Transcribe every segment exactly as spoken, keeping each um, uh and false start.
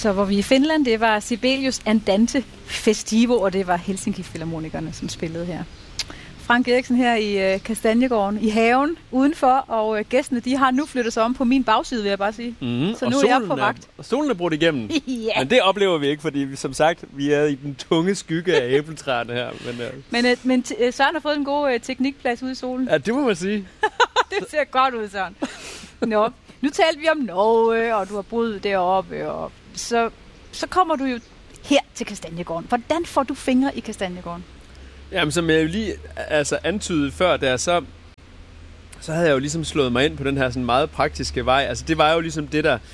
Så hvor vi i Finland, det var Sibelius Andante Festivo, og det var Helsinki Filharmonikerne, som spillede her. Frank Eriksen her i øh, Kastanjegården, i haven udenfor, og øh, gæstene, de har nu flyttet sig om på min bagside, vil jeg bare sige. Mm, så nu er jeg på vagt. Og solen er brudt igennem. Ja. Men det oplever vi ikke, fordi vi, som sagt, vi er i den tunge skygge af æbletræerne her. Men, øh. men, øh, men t- Søren har fået en god øh, teknikplads ude i solen. Ja, det må man sige. Det ser godt ud, Søren. Nå, nu talte vi om Norge, og du har boet deroppe, og så, så kommer du jo her til Kastanjegården. Hvordan får du fingre i Kastanjegården? Jamen, som jeg jo lige altså, antydede før der, så, så havde jeg jo ligesom slået mig ind på den her sådan meget praktiske vej. Altså, det var jo ligesom det, der,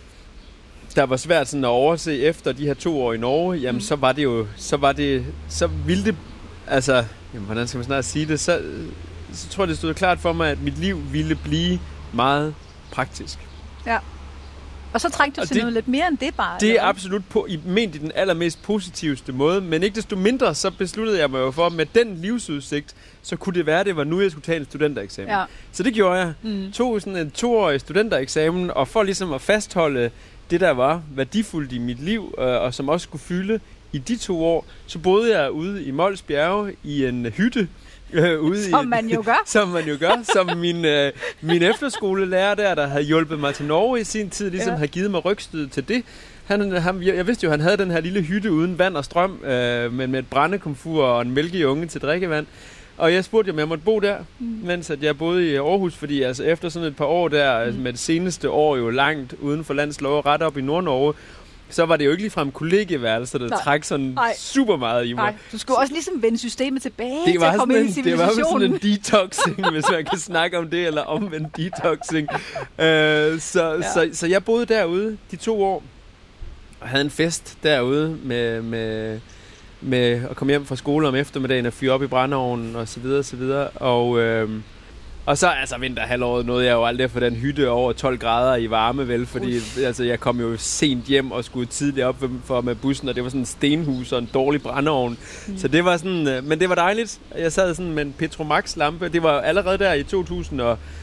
der var svært sådan at overse efter de her to år i Norge. Jamen, mm. så var det jo, så var det, så ville det, altså, jamen, hvordan skal man snart sige det, så, så tror jeg, det stod klart for mig, at mit liv ville blive meget praktisk. Ja. Og så trængte du og til det, noget lidt mere end det bare? Det er absolut på, i, ment i den allermest positivste måde, men ikke desto mindre, så besluttede jeg mig jo for, med den livsudsigt, så kunne det være, det var nu, jeg skulle tage en studentereksamen. Ja. Så det gjorde jeg. Mm. Tog sådan en toårig studentereksamen, og for ligesom at fastholde det, der var værdifuldt i mit liv, øh, og som også skulle fylde i de to år, så boede jeg ude i Mols Bjerge i en hytte, Øh, ude som i, man jo gør. som man jo gør. Som min, øh, min efterskolelærer der, der havde hjulpet mig til Norge i sin tid, ligesom ja. havde givet mig rygstød til det. Han, han, jeg vidste jo, han havde den her lille hytte uden vand og strøm, øh, men med et brændekomfur og en mælkejunge til drikkevand. Og jeg spurgte, om jeg måtte bo der, mm. mens at jeg boede i Aarhus, fordi altså, efter sådan et par år der, mm. med det seneste år jo langt uden for landets lov, ret op i Nord-Norge, så var det jo ikke ligefrem kollegieværelser, der Nej. trak sådan Nej. super meget i mig. Nej. Du skulle også ligesom vende systemet tilbage det til at komme ind i civilisationen. Det var sådan en detoxing, hvis man kan snakke om det, eller omvendt detoxing. uh, så, ja. så, så jeg boede derude de to år, og havde en fest derude med, med, med at komme hjem fra skole om eftermiddagen og fyre op i brændeovnen og så videre og så videre. Og... Øh, Og så, altså vinterhalvåret, nåede jeg jo aldrig for den hytte over tolv grader i varme, vel, fordi altså, jeg kom jo sent hjem og skulle tidligt op for med bussen, og det var sådan en stenhus og en dårlig brændeovn. Mm. Så det var sådan, men det var dejligt. Jeg sad sådan med en Petromax-lampe. Det var allerede der i to tusind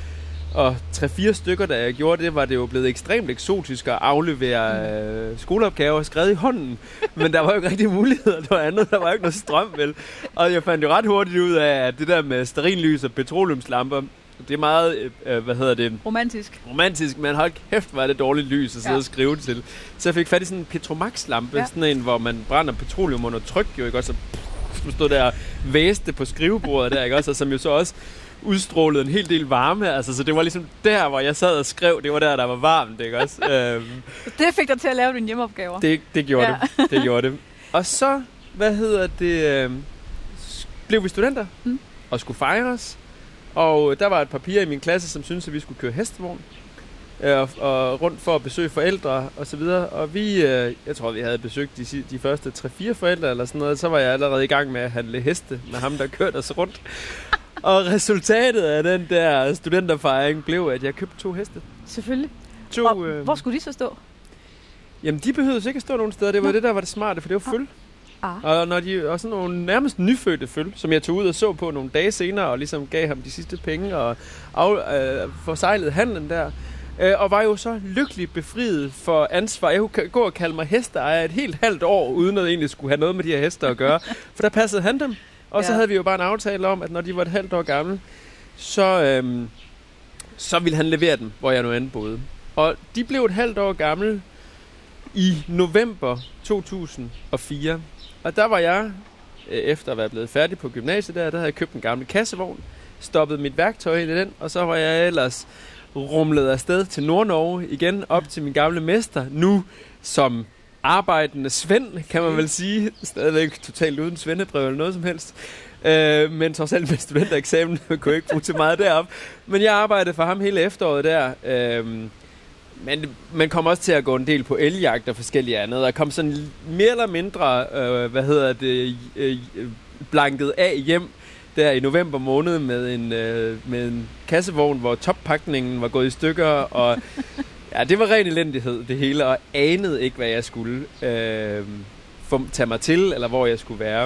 og tre fire stykker, da jeg gjorde det, var det jo blevet ekstremt eksotisk at aflevere mm. øh, skoleopgaver skrevet i hånden. Men der var jo ikke rigtig muligheder. Der var andet, der var jo ikke noget strøm, vel. Og jeg fandt jo ret hurtigt ud af, at det der med stearinlys og petroleumslamper, det er meget, øh, hvad hedder det? Romantisk. Romantisk, men hold kæft, var det dårligt lys at sidde ja. og skrive til. Så jeg fik fat i sådan en Petromax-lampe, ja. sådan en, hvor man brænder petroleum under tryk, jo ikke også? Så stod der og væste på skrivebordet der, ikke også? Og som jo så også udstrålede en hel del varme, altså, så det var ligesom der, hvor jeg sad og skrev, det var der, der var varmt, ikke også? øhm, det fik dig til at lave dine hjemmeopgaver. Det, det gjorde ja. det, det gjorde det. Og så, hvad hedder det, øh, blev vi studenter, mm. og skulle fejres, og der var et par piger i min klasse, som syntes, at vi skulle køre hestevogn, øh, og, og rundt for at besøge forældre, og så videre, og vi, øh, jeg tror, vi havde besøgt de, de første tre fire forældre, eller sådan noget, så var jeg allerede i gang med at handle heste med ham, der kørte os rundt. Og resultatet af den der studenterfejring blev, at jeg købte to heste. Selvfølgelig. To, og øh... hvor skulle de så stå? Jamen, de behøvede ikke at stå nogen steder. Det var Nå. det, der var det smarte, for det var føl. Ah. Og når de var sådan nogle nærmest nyfødte føl, som jeg tog ud og så på nogle dage senere, og ligesom gav ham de sidste penge, og af, øh, forsejlede handlen der, øh, og var jo så lykkeligt befriet for ansvar. Jeg kunne gå og kalde mig hesteejer et helt halvt år, uden at egentlig skulle have noget med de her heste at gøre, for der passede han dem. Og ja. så havde vi jo bare en aftale om, at når de var et halvt år gamle, så, øhm, så ville han levere dem, hvor jeg nu end boede. Og de blev et halvt år gamle i november to tusind og fire. Og der var jeg, efter at være blevet færdig på gymnasiet der, der havde jeg købt en gammel kassevogn, stoppet mit værktøj ind i den, og så var jeg ellers rumlet afsted til Nord-Norge igen, op til min gamle mester, nu som arbejdende Svend, kan man vel sige. Stadigvæk totalt uden svendebrev eller noget som helst. Øh, men trods alt med studentereksamen kunne jeg ikke bruge til meget deroppe. Men jeg arbejdede for ham hele efteråret der. Øh, men man kom også til at gå en del på elgjagt og forskellige andet. Der kom sådan mere eller mindre, øh, hvad hedder det, øh, blanket af hjem der i november måned med en, øh, med en kassevogn, hvor toppakningen var gået i stykker, og ja, det var ren elendighed, det hele, og anede ikke, hvad jeg skulle øh, få, tage mig til, eller hvor jeg skulle være.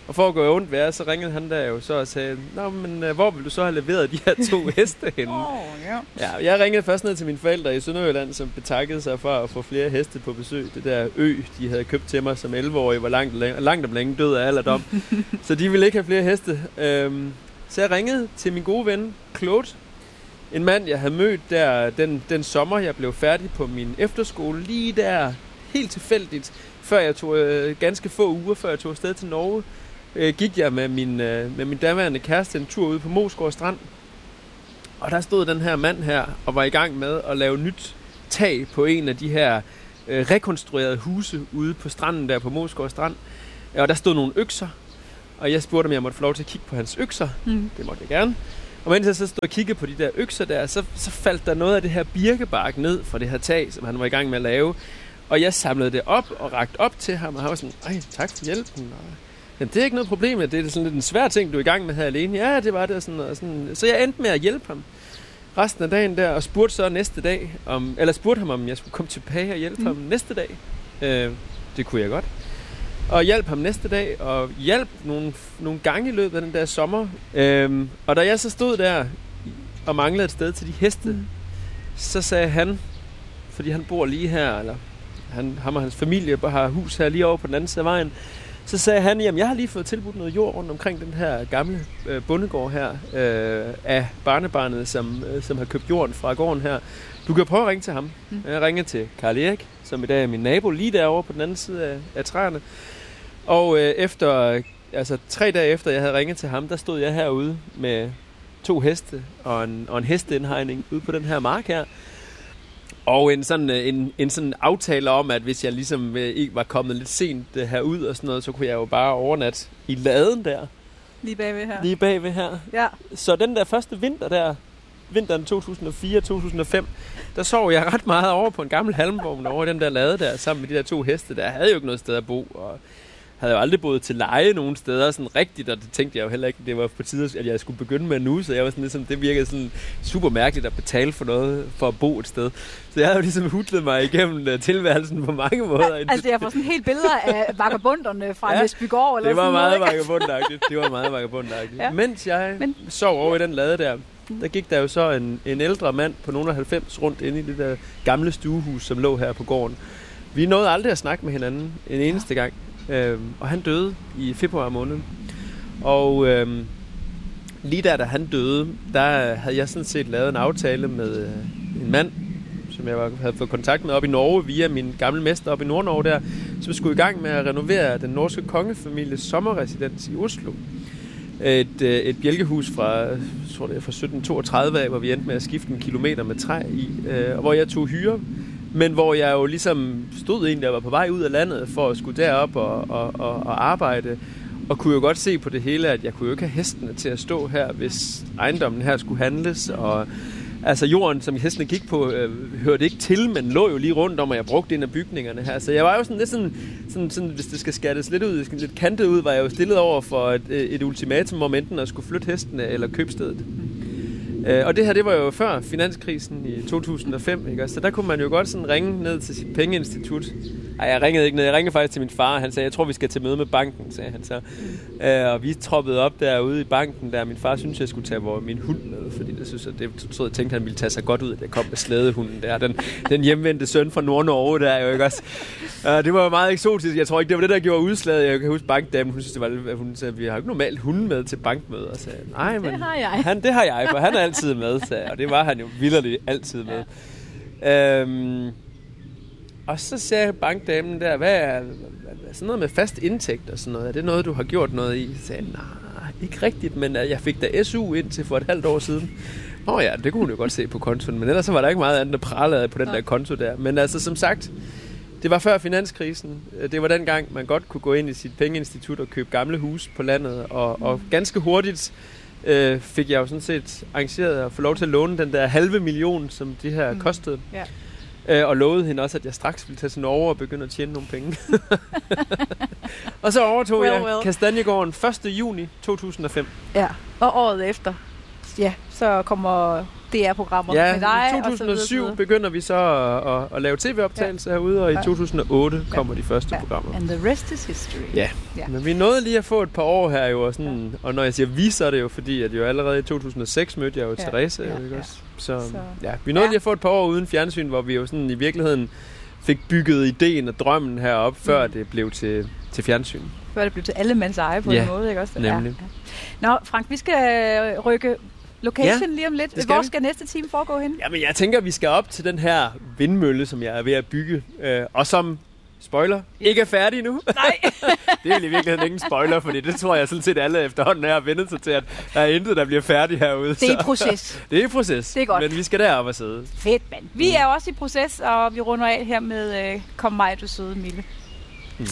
Og for at gå ondt værre, så ringede han der jo så og sagde, nå, men uh, hvor vil du så have leveret de her to heste henne? Oh, yeah. Ja, jeg ringede først ned til mine forældre i Sønderjylland, som betakkede sig for at få flere heste på besøg. Det der ø, de havde købt til mig som elleve-årig, var langt, langt om længe død af alderdom. Så de ville ikke have flere heste. Øhm, så jeg ringede til min gode ven, Claude. En mand, jeg havde mødt der den, den sommer, jeg blev færdig på min efterskole. Lige der, helt tilfældigt, før jeg tog, øh, ganske få uger før jeg tog afsted til Norge, øh, gik jeg med min, øh, med min daværende kæreste en tur ude på Moesgaard Strand. Og der stod den her mand her og var i gang med at lave nyt tag på en af de her øh, rekonstruerede huse ude på stranden der på Moesgaard Strand. Og der stod nogle økser, og jeg spurgte, om jeg måtte få lov til at kigge på hans økser. Mm. Det måtte jeg gerne. Og mens jeg så stod og kiggede på de der økser der, så, så faldt der noget af det her birkebark ned fra det her tag, som han var i gang med at lave. Og jeg samlede det op og rakte op til ham, og han var sådan, ej, tak for hjælpen. Og, jamen, det er ikke noget problem, det er sådan lidt en svær ting, du er i gang med her alene. Ja, det var det. Og sådan, og sådan. Så jeg endte med at hjælpe ham resten af dagen der, og spurgte så næste dag, om, eller spurgte ham, om jeg skulle komme tilbage og hjælpe mm. ham næste dag. Øh, det kunne jeg godt. Og hjalp ham næste dag, og hjalp nogle, nogle gange i løbet af den der sommer. Øhm, og da jeg så stod der og manglede et sted til de heste, mm. så sagde han, fordi han bor lige her, eller han, ham og hans familie har hus her lige over på den anden side af vejen, så sagde han, jamen jeg har lige fået tilbudt noget jord rundt omkring den her gamle øh, bondegård her, øh, af barnebarnet, som, øh, som har købt jorden fra gården her. Du kan prøve at ringe til ham. Mm. Jeg ringede til Karl Erik, som i dag er min nabo, lige derovre på den anden side af, af træerne. Og øh, efter, altså tre dage efter jeg havde ringet til ham, der stod jeg herude med to heste og en, og en hesteindhegning ude på den her mark her. Og en sådan, en, en sådan aftale om, at hvis jeg ligesom ikke var kommet lidt sent herud og sådan noget, så kunne jeg jo bare overnatte i laden der. Lige bagved her. Lige bagved her. Ja. Så den der første vinter der, vinteren to tusind og fire til to tusind og fem, der sov jeg ret meget over på en gammel halmvogn over den der lade der, sammen med de der to heste der. Jeg havde jo ikke noget sted at bo, og havde jo aldrig boet til leje nogen steder sådan rigtigt, og det tænkte jeg jo heller ikke, det var på tide, at jeg skulle begynde med nu, så jeg var sådan ligesom, det virkede sådan super mærkeligt at betale for noget, for at bo et sted. Så jeg havde jo ligesom hudlet mig igennem tilværelsen på mange måder. Altså jeg får sådan helt billeder af vagabonderne fra ja, Næsbygård eller det var sådan meget noget. vagabondagtigt. Det var meget vagabondagtigt. Ja. Mens jeg Men... sov over i den lade der, der gik der jo så en, en ældre mand på nogle af halvfems rundt inde i det der gamle stuehus, som lå her på gården. Vi nåede aldrig at snakke med hinanden en eneste gang. Øhm, og han døde i februar måned. Og øhm, lige der, da han døde, der havde jeg sådan set lavet en aftale med øh, en mand, som jeg var, havde fået kontakt med op i Norge via min gamle mester op i Nord-Norge der, som skulle i gang med at renovere den norske kongefamilies sommerresidens i Oslo. Et, øh, et bjælkehus fra, jeg tror det er fra sytten toogtredive af, hvor vi endte med at skifte en kilometer med træ i, øh, og hvor jeg tog hyre. Men hvor jeg jo ligesom stod egentlig og var på vej ud af landet for at skulle derop og, og, og, og arbejde. Og kunne jo godt se på det hele, at jeg kunne jo ikke have hestene til at stå her, hvis ejendommen her skulle handles. Og altså jorden, som hestene gik på, øh, hørte ikke til, men lå jo lige rundt om, og jeg brugte en af bygningerne her. Så jeg var jo sådan lidt sådan, sådan, sådan hvis det skal skattes lidt ud, lidt kantet ud, var jeg jo stillet over for et, et ultimatum om enten at skulle flytte hestene eller købe stedet. Uh, og det her, det var jo før finanskrisen i to tusind og fem, ikke? Så der kunne man jo godt sådan ringe ned til sit pengeinstitut. Ej, jeg ringede ikke ned. Jeg ringede faktisk til min far. Han sagde, jeg tror, vi skal til møde med banken, sagde han så. Uh, og vi troppede op derude i banken, der min far syntes, jeg skulle tage vores, min hund med, fordi det synes jeg, det så jeg tænkte, han ville tage sig godt ud, at jeg kom med slædehunden der. Den, den hjemvendte søn fra Nord-Norge der, jo ikke også? Uh, det var jo meget eksotisk. Jeg tror ikke, det var det, der gjorde udslaget. Jeg kan huske bankdamen, hun synes, det var, hun sagde, vi har ikke normalt hunden med til bankmøder. Så sagde, nej, men det har jeg. Han, det har jeg, for han er altid med, sagde, og det var han jo vildt altid med. Ja. Øhm, og så sagde bankdamen der, hvad er sådan noget med fast indtægt og sådan noget? Er det noget, du har gjort noget i? Så sagde nej, ikke rigtigt, men jeg fik da S U indtil for et halvt år siden. Åh ja, det kunne hun jo godt se på kontoen, men ellers så var der ikke meget andet, der pralede på den ja. der konto der. Men altså, som sagt, det var før finanskrisen. Det var dengang, man godt kunne gå ind i sit pengeinstitut og købe gamle huse på landet, og, og ganske hurtigt øh, fik jeg jo sådan set arrangeret at få lov til at låne den der halve million, som det her mm. kostede. Ja. Øh, og lovede hende også, at jeg straks ville tage til Norge og begynde at tjene nogle penge. Og så overtog well, jeg well. Kastanjegården første juni to tusind og fem. Ja, og året efter, ja, så kommer D R-programmer ja, med dig. I to tusind og syv og begynder vi så at, at, at lave tv-optagelser ja. herude, og i ja. to tusind og otte kommer ja. de første ja. programmer. And the rest is history. Ja. Ja. Men vi nåede lige at få et par år her jo, og, sådan, ja. og når jeg siger vi, så er det jo fordi, at jo allerede i to tusind og seks mødte jeg jo ja. Therese, ja, ikke ja. også? Så, så ja, vi nåede ja. lige at få et par år uden fjernsyn, hvor vi jo sådan i virkeligheden fik bygget ideen og drømmen herop, før mm. det blev til, til fjernsyn. Før det blev til alle mands eje på ja, en måde, ikke også? nemlig. Ja, ja. Nå, Frank, vi skal rykke location ja, lige om lidt. Skal Hvor vi. skal næste time foregå hen? Jamen, jeg tænker, vi skal op til den her vindmølle, som jeg er ved at bygge, øh, og som... Spoiler. Ikke er færdig nu. Nej. Det er i virkeligheden ikke en spoiler, fordi det tror jeg sådan set alle efterhånden er vendt sig til, at der er intet, der bliver færdig herude. Det er i proces. Det er i proces. Det er godt. Men vi skal derop og sidde. Fedt, mand. Vi er også i proces, og vi runder af her med uh, Kom mig, du søde Mille.